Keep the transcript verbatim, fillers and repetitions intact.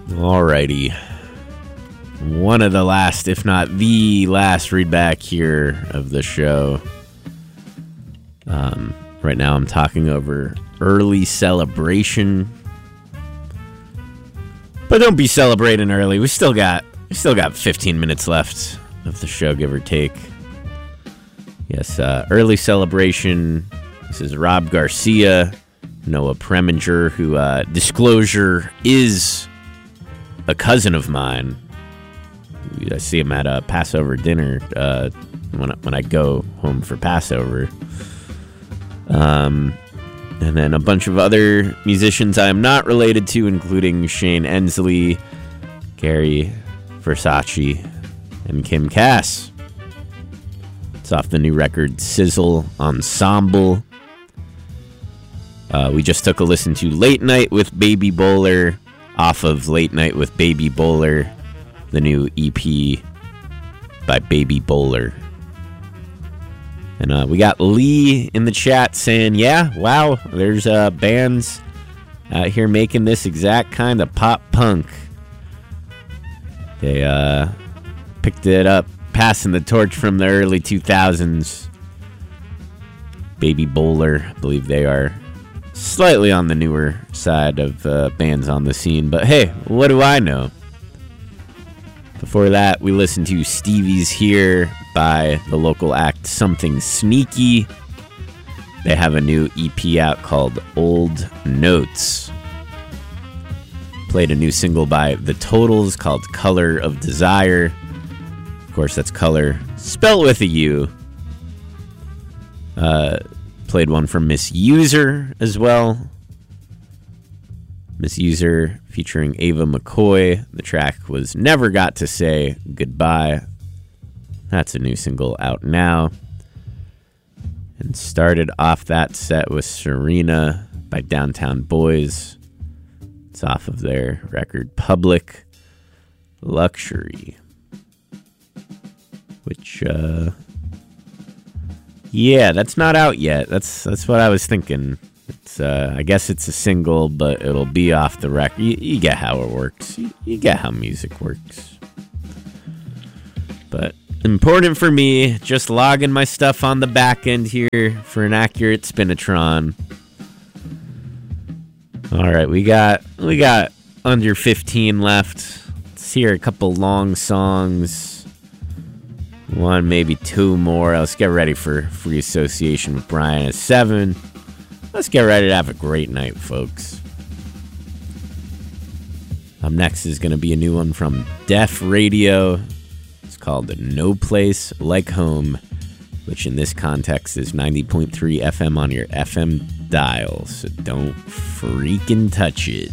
Alrighty. One of the last, if not the last, read back here of the show. Um, right now I'm talking over Early Celebration. But don't be celebrating early. We still got we still got fifteen minutes left of the show, give or take. Yes, uh, Early Celebration. This is Rob Garcia, Noah Preminger, who, uh, disclosure, is a cousin of mine. I see him at a Passover dinner uh, when, I, when I go home for Passover. Um, and then a bunch of other musicians I am not related to, including Shane Ensley, Gary Versace, and Kim Cass. It's off the new record Sizzle Ensemble. Uh, we just took a listen to Late Night with Baby Bowler off of Late Night with Baby Bowler, the new E P by Baby Bowler. And uh, we got Lee in the chat saying, yeah, wow, there's uh, bands out here making this exact kind of pop punk. They uh, picked it up, passing the torch from the early two thousands. Baby Bowler, I believe they are slightly on the newer side of uh, bands on the scene. But hey, what do I know? Before that, we listened to Stevie's Here by the local act Something Sneaky. They have a new E P out called Old Notes. Played a new single by The Totals called Color of Desire. Of course, that's color spelled with a U. Uh, played one from Miss User as well. Miss User featuring Ava McCoy. The track was Never Got to Say Goodbye. That's a new single out now. And started off that set with Serena by Downtown Boys. It's off of their record Public Luxury. Which, uh... yeah, that's not out yet. That's that's what I was thinking. It's, uh, I guess it's a single, but it'll be off the record. You, you get how it works. You, you get how music works. But important for me, just logging my stuff on the back end here for an accurate Spinatron. All right, we got we got under fifteen left. Let's hear a couple long songs. One, maybe two more. Let's get ready for Free Association with Brian at seven. Let's get ready to have a great night, folks. Up next is going to be a new one from Def Radio. It's called No Place Like Home, which in this context is ninety point three F M on your F M dial. So don't freaking touch it.